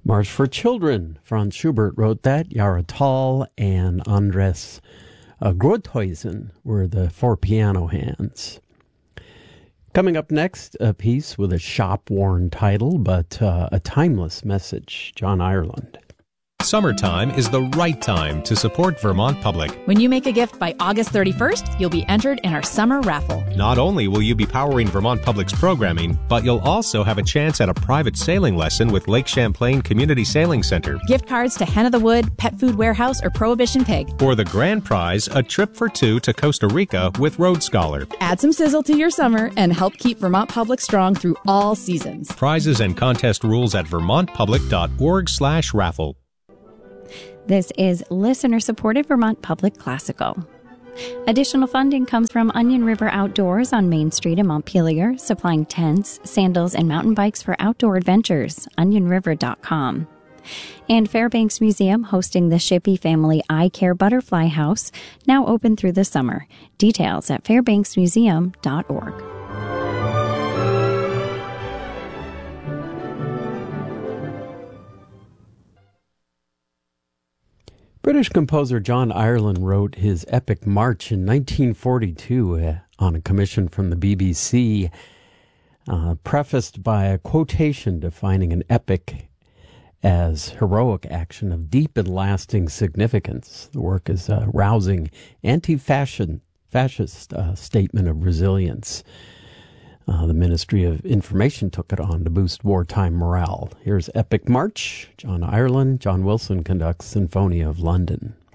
March for Children. Franz Schubert wrote that. Jara Tall and Andres Groothuizen were the four piano hands. Coming up next, a piece with a shop-worn title, but a timeless message. John Ireland. Summertime is the right time to support Vermont Public. When you make a gift by August 31st, you'll be entered in our summer raffle. Not only will you be powering Vermont Public's programming, but you'll also have a chance at a private sailing lesson with Lake Champlain Community Sailing Center. Gift cards to Hen of the Wood, Pet Food Warehouse, or Prohibition Pig. For the grand prize, a trip for two to Costa Rica with Road Scholar. Add some sizzle to your summer and help keep Vermont Public strong through all seasons. Prizes and contest rules at vermontpublic.org/raffle. This is listener-supported Vermont Public Classical. Additional funding comes from Onion River Outdoors on Main Street in Montpelier, supplying tents, sandals, and mountain bikes for outdoor adventures, onionriver.com. And Fairbanks Museum hosting the Shippey Family Eye Care Butterfly House, now open through the summer. Details at fairbanksmuseum.org. British composer John Ireland wrote his epic march in 1942 on a commission from the BBC, prefaced by a quotation defining an epic as heroic action of deep and lasting significance. The work is a rousing anti-fascist statement of resilience. The Ministry of Information took it on to boost wartime morale. Here's Epic March. John Ireland. John Wilson conducts Sinfonia of London.